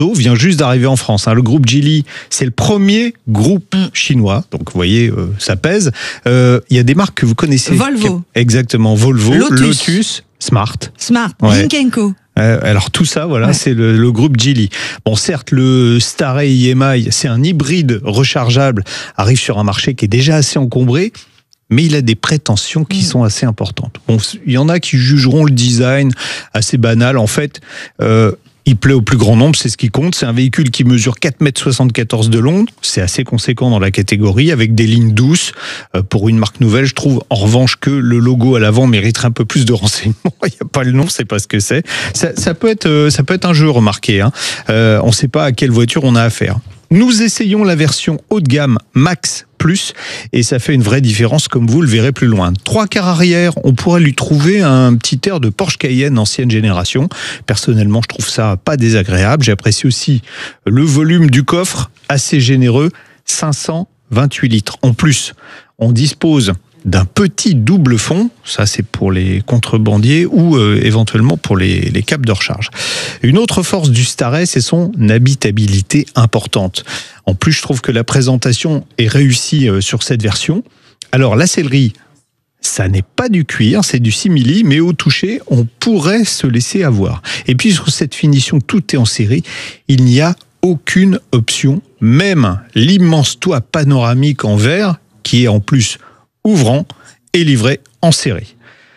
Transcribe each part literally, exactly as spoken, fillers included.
vient juste d'arriver en France. Hein. Le groupe Geely, c'est le premier groupe chinois. Donc, vous voyez, euh, ça pèse. Euh, il y a des marques que vous connaissez. Volvo. Exactement. Volvo, Lotus, Lotus Smart. Smart, Ouais. Lynk and Co. Euh, alors tout ça, voilà, ouais. c'est le, le groupe Geely. Bon, certes, le Starray I M I, c'est un hybride rechargeable, arrive sur un marché qui est déjà assez encombré, mais il a des prétentions qui mmh. sont assez importantes. Bon, il y en a qui jugeront le design assez banal. En fait, euh, il plaît au plus grand nombre, c'est ce qui compte. C'est un véhicule qui mesure quatre mètres soixante-quatorze de long. C'est assez conséquent dans la catégorie, avec des lignes douces. Euh, pour une marque nouvelle, je trouve en revanche que le logo à l'avant mériterait un peu plus de renseignements. Il n'y a pas le nom, c'est pas ce que c'est. Ça, ça, peut être, euh, ça peut être un jeu, remarqué. Hein. Euh, on ne sait pas à quelle voiture on a affaire. Nous essayons la version haut de gamme Max Plus et ça fait une vraie différence comme vous le verrez plus loin. Trois quarts arrière, on pourrait lui trouver un petit air de Porsche Cayenne ancienne génération. Personnellement, je trouve ça pas désagréable. J'apprécie aussi le volume du coffre, assez généreux, cinq cent vingt-huit litres. En plus, on dispose d'un petit double fond, ça c'est pour les contrebandiers ou euh, éventuellement pour les, les câbles de recharge. Une autre force du Starray, c'est son habitabilité importante. En plus, je trouve que la présentation est réussie euh, sur cette version. Alors la sellerie, ça n'est pas du cuir, c'est du simili, mais au toucher, on pourrait se laisser avoir. Et puis sur cette finition, tout est en série, il n'y a aucune option, même l'immense toit panoramique en verre, qui est en plus ouvrant et livré en série.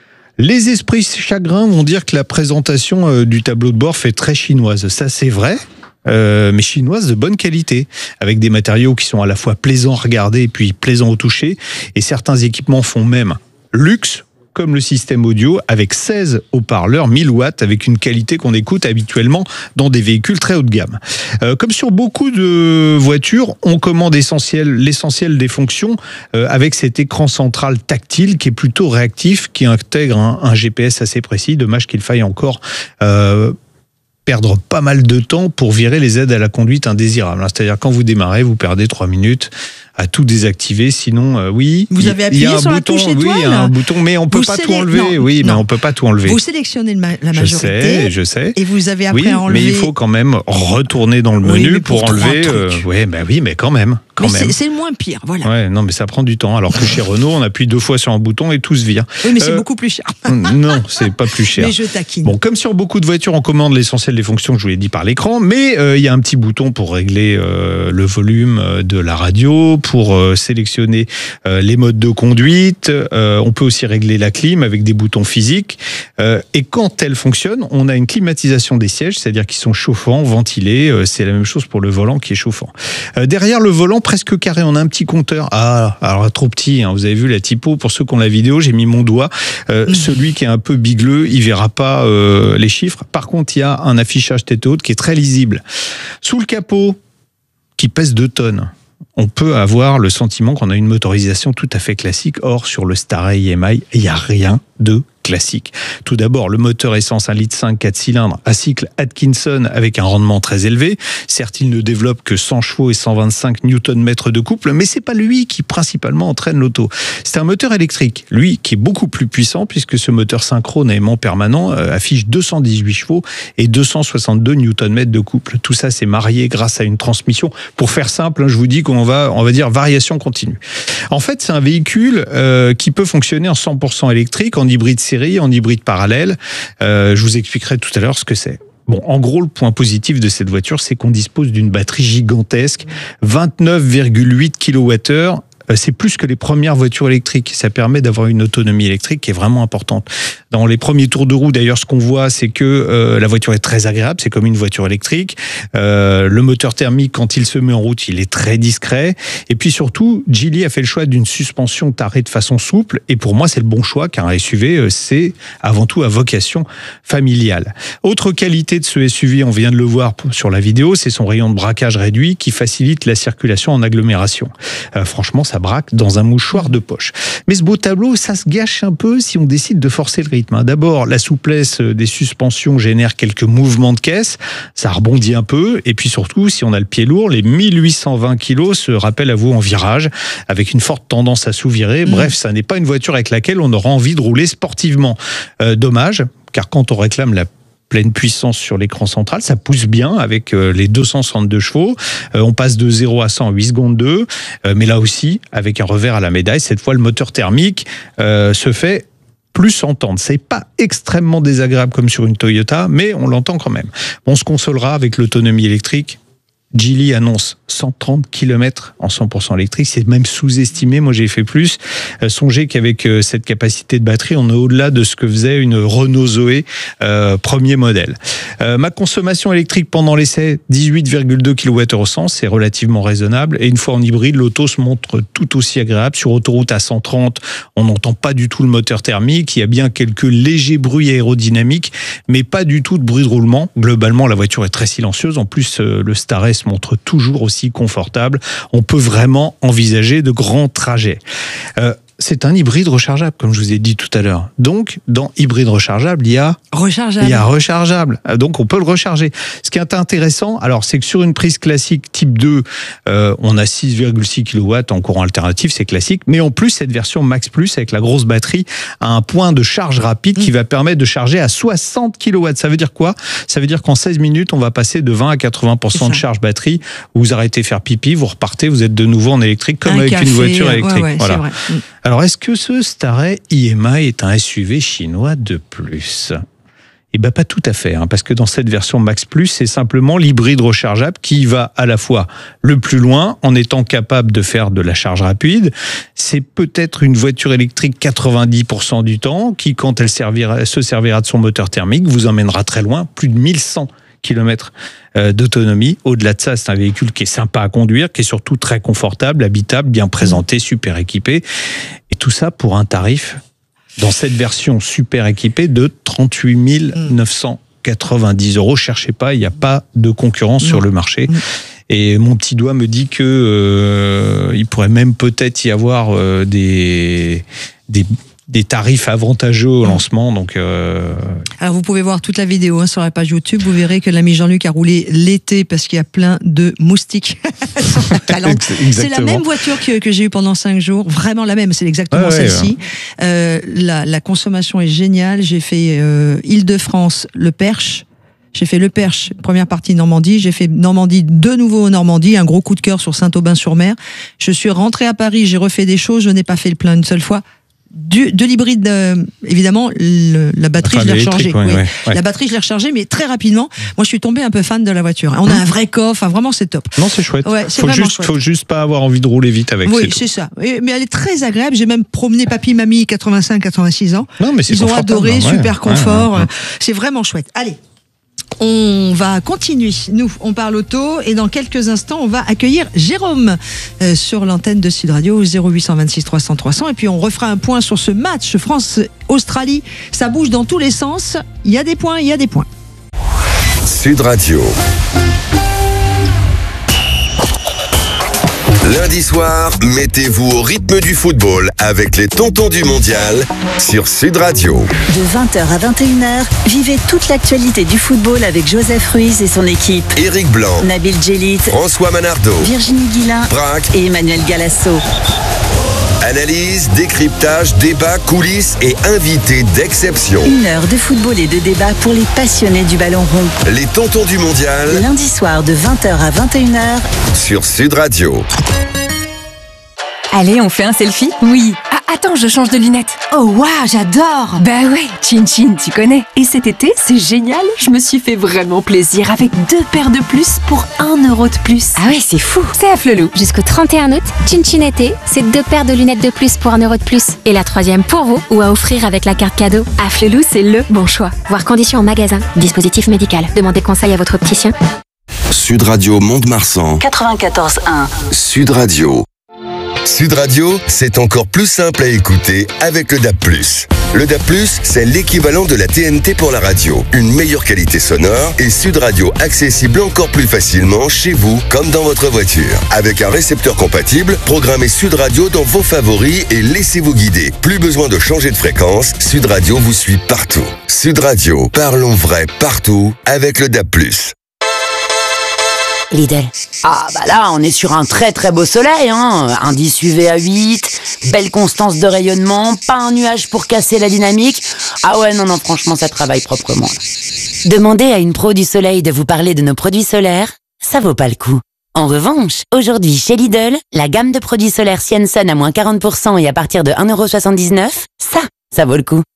Les esprits chagrins vont dire que la présentation euh, du tableau de bord fait très chinoise. Ça, c'est vrai, euh, mais chinoise de bonne qualité, avec des matériaux qui sont à la fois plaisants à regarder et puis plaisants au toucher. Et certains équipements font même luxe, comme le système audio, avec seize haut-parleurs, mille watts, avec une qualité qu'on écoute habituellement dans des véhicules très haut de gamme. Euh, comme sur beaucoup de voitures, on commande essentiel, l'essentiel des fonctions euh, avec cet écran central tactile qui est plutôt réactif, qui intègre un, un G P S assez précis. Dommage qu'il faille encore euh, perdre pas mal de temps pour virer les aides à la conduite indésirables. C'est-à-dire quand vous démarrez, vous perdez trois minutes à tout désactiver, sinon euh, oui. Vous avez appuyé sur la touche étoile. Oui, il y a un bouton, mais on peut vous pas sélec... tout enlever. Non, oui, non. mais on peut pas tout enlever. Vous sélectionnez la majorité. Je sais, je sais. Et vous avez après oui, à enlever. mais il faut quand même retourner dans le oui, menu pour, pour enlever. Euh, oui, bah oui, mais quand même. Quand mais même. C'est le moins pire, voilà. Ouais, non, mais ça prend du temps. Alors que chez Renault, on appuie deux fois sur un bouton et tout se vire. Oui, mais euh, c'est beaucoup plus cher. Non, c'est pas plus cher. Mais je taquine. Bon, comme sur beaucoup de voitures, on commande l'essentiel des fonctions que je vous l'ai dit par l'écran, mais il euh, y a un petit bouton pour régler euh, le volume de la radio, pour euh, sélectionner euh, les modes de conduite. Euh, on peut aussi régler la clim avec des boutons physiques. Euh, et quand elle fonctionne, on a une climatisation des sièges, c'est-à-dire qu'ils sont chauffants, ventilés. Euh, c'est la même chose pour le volant qui est chauffant. Euh, derrière le volant, presque carré, on a un petit compteur. Ah, alors trop petit, hein, vous avez vu la typo. Pour ceux qui ont la vidéo, j'ai mis mon doigt. Euh, mmh. Celui qui est un peu bigleux, il verra pas euh, les chiffres. Par contre, il y a un affichage tête haute qui est très lisible. Sous le capot, qui pèse deux tonnes, on peut avoir le sentiment qu'on a une motorisation tout à fait classique. Or, sur le Starray I M I, il n'y a rien de classique. Tout d'abord, le moteur essence un virgule cinq litre quatre cylindres à cycle Atkinson avec un rendement très élevé. Certes, il ne développe que cent chevaux et cent vingt-cinq newton-mètres de couple, mais c'est pas lui qui principalement entraîne l'auto. C'est un moteur électrique, lui, qui est beaucoup plus puissant puisque ce moteur synchrone à aimant permanent euh, affiche deux cent dix-huit chevaux et deux cent soixante-deux newton-mètres de couple. Tout ça, c'est marié grâce à une transmission. Pour faire simple, je vous dis qu'on va, on va dire variation continue. En fait, c'est un véhicule euh, qui peut fonctionner en cent pour cent électrique, en hybride série, en hybride parallèle. Euh, je vous expliquerai tout à l'heure ce que c'est. Bon, en gros, le point positif de cette voiture, c'est qu'on dispose d'une batterie gigantesque, vingt-neuf virgule huit kilowattheures. C'est plus que les premières voitures électriques. Ça permet d'avoir une autonomie électrique qui est vraiment importante. Dans les premiers tours de roue, d'ailleurs, ce qu'on voit, c'est que euh, la voiture est très agréable. C'est comme une voiture électrique. Euh, le moteur thermique, quand il se met en route, il est très discret. Et puis surtout, Geely a fait le choix d'une suspension tarée de façon souple. Et pour moi, c'est le bon choix, car un S U V, c'est avant tout à vocation familiale. Autre qualité de ce S U V, on vient de le voir sur la vidéo, c'est son rayon de braquage réduit qui facilite la circulation en agglomération. Euh, franchement, ça braque dans un mouchoir de poche. Mais ce beau tableau, ça se gâche un peu si on décide de forcer le rythme. D'abord, la souplesse des suspensions génère quelques mouvements de caisse, ça rebondit un peu, et puis surtout, si on a le pied lourd, les mille huit cent vingt kilos se rappellent à vous en virage, avec une forte tendance à sous-virer. Mmh. Bref, ça n'est pas une voiture avec laquelle on aura envie de rouler sportivement. Euh, dommage, car quand on réclame la pleine puissance sur l'écran central. Ça pousse bien avec les deux cent soixante-deux chevaux. On passe de zéro à cent en huit secondes deux. Mais là aussi, avec un revers à la médaille, cette fois, le moteur thermique euh, se fait plus entendre. C'est pas extrêmement désagréable comme sur une Toyota, mais on l'entend quand même. On se consolera avec l'autonomie électrique. Geely annonce cent trente kilomètres en cent pour cent électrique, c'est même sous-estimé, moi j'ai fait plus. Euh, songez qu'avec euh, cette capacité de batterie, on est au-delà de ce que faisait une Renault Zoé euh, premier modèle. Euh, ma consommation électrique pendant l'essai, dix-huit virgule deux kilowattheures au cent, c'est relativement raisonnable. Et une fois en hybride, l'auto se montre tout aussi agréable. Sur autoroute à cent trente, on n'entend pas du tout le moteur thermique, il y a bien quelques légers bruits aérodynamiques, mais pas du tout de bruit de roulement. Globalement, la voiture est très silencieuse. En plus, euh, le Star S montre toujours aussi confortable. On peut vraiment envisager de grands trajets. Euh, c'est un hybride rechargeable, comme je vous ai dit tout à l'heure. Donc, dans hybride rechargeable, il y a rechargeable. Il y a rechargeable. Donc, on peut le recharger. Ce qui est intéressant, alors, c'est que sur une prise classique type deux, euh, on a six virgule six kilowatts en courant alternatif, c'est classique. Mais en plus, cette version Max Plus, avec la grosse batterie, a un point de charge rapide qui va permettre de charger à soixante kilowatts. Ça veut dire quoi? Ça veut dire qu'en seize minutes, on va passer de vingt à quatre-vingts pour cent de charge batterie. Vous arrêtez faire pipi, vous repartez, vous êtes de nouveau en électrique, comme un avec café, une voiture électrique. Ouais, ouais, voilà. c'est vrai. Alors, est-ce que ce Starray I M I est un S U V chinois de plus? Eh bien, pas tout à fait, hein, parce que dans cette version Max Plus, c'est simplement l'hybride rechargeable qui va à la fois le plus loin en étant capable de faire de la charge rapide. C'est peut-être une voiture électrique quatre-vingt-dix pour cent du temps qui, quand elle servira, se servira de son moteur thermique, vous emmènera très loin, plus de mille cent kilomètres d'autonomie. Au-delà de ça, c'est un véhicule qui est sympa à conduire, qui est surtout très confortable, habitable, bien présenté, super équipé. Et tout ça pour un tarif, dans cette version super équipée, de trente-huit mille neuf cent quatre-vingt-dix euros. Cherchez pas, il n'y a pas de concurrence non. sur le marché. Mmh. Et mon petit doigt me dit que euh, il pourrait même peut-être y avoir euh, des... des des tarifs avantageux au lancement. Donc, euh... Alors, vous pouvez voir toute la vidéo hein, sur la page YouTube. Vous verrez que l'ami Jean-Luc a roulé l'été parce qu'il y a plein de moustiques sur la calandre. C'est la même voiture que, que j'ai eue pendant cinq jours. Vraiment la même. C'est exactement ah, celle-ci. Ouais. Euh, la, la consommation est géniale. J'ai fait euh, Île-de-France, Le Perche. J'ai fait Le Perche, première partie Normandie. J'ai fait Normandie de nouveau en Normandie. Un gros coup de cœur sur Saint-Aubin-sur-Mer. Je suis rentrée à Paris. J'ai refait des choses. Je n'ai pas fait le plein une seule fois. Du, de l'hybride, euh, évidemment, le, la batterie, enfin, je l'ai rechargée. Ouais, oui. ouais, ouais. La batterie, je l'ai rechargée, mais très rapidement. Moi, je suis tombée un peu fan de la voiture. On a un vrai coffre, enfin, vraiment, c'est top. Non, c'est chouette. Ouais, c'est faut, vraiment juste, chouette. faut juste pas avoir envie de rouler vite avec. Oui, c'est ça. Et, mais elle est très agréable. J'ai même promené papy, mamie, quatre-vingt-cinq, quatre-vingt-six ans. Non, mais c'est Ils ont adoré, ouais, super confort. Ouais, ouais, ouais. C'est vraiment chouette. Allez. On va continuer. Nous, on parle auto et dans quelques instants, on va accueillir Jérôme euh, sur l'antenne de Sud Radio zéro huit cent vingt-six trois cents trois cents et puis on refera un point sur ce match France-Australie. Ça bouge dans tous les sens. Il y a des points, il y a des points. Sud Radio. Lundi soir, mettez-vous au rythme du football avec les Tontons du Mondial sur Sud Radio. De vingt heures à vingt et une heures, vivez toute l'actualité du football avec Joseph Ruiz et son équipe. Éric Blanc, Nabil Djellit, François Manardo, Virginie Guilin, Braque et Emmanuel Galasso. Analyse, décryptage, débat, coulisses et invités d'exception. Une heure de football et de débat pour les passionnés du ballon rond. Les Tontons du Mondial. Lundi soir de vingt heures à vingt et une heures sur Sud Radio. Allez, on fait un selfie? Oui. Ah, attends, je change de lunettes. Oh waouh, j'adore. Bah ouais, Chin Chin, tu connais. Et cet été, c'est génial, je me suis fait vraiment plaisir avec deux paires de plus pour un euro de plus. Ah ouais, c'est fou. C'est à Flelou. Jusqu'au trente et un août, Chin Chin été, c'est deux paires de lunettes de plus pour un euro de plus. Et la troisième pour vous, ou à offrir avec la carte cadeau. À Flelou, c'est le bon choix. Voir conditions en magasin. Dispositif médical. Demandez conseil à votre opticien. Sud Radio Mont-de-Marsan. quatre-vingt-quatorze un. Sud Radio. Sud Radio, c'est encore plus simple à écouter avec le D A B plus. Le D A B plus, c'est l'équivalent de la T N T pour la radio. Une meilleure qualité sonore et Sud Radio accessible encore plus facilement chez vous comme dans votre voiture. Avec un récepteur compatible, programmez Sud Radio dans vos favoris et laissez-vous guider. Plus besoin de changer de fréquence, Sud Radio vous suit partout. Sud Radio, parlons vrai partout avec le D A B plus. Lidl. Ah bah là on est sur un très très beau soleil hein. Indice U V à huit, belle constance de rayonnement, pas un nuage pour casser la dynamique. Ah ouais non non franchement ça travaille proprement là. Demander à une pro du soleil de vous parler de nos produits solaires, ça vaut pas le coup. En revanche, aujourd'hui chez Lidl, la gamme de produits solaires Sienson à moins quarante pour cent et à partir de un euro soixante-dix-neuf, ça, ça vaut le coup.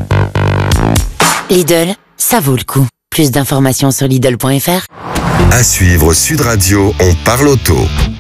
Lidl, ça vaut le coup. Plus d'informations sur Lidl point F R. À suivre Sud Radio, on parle auto.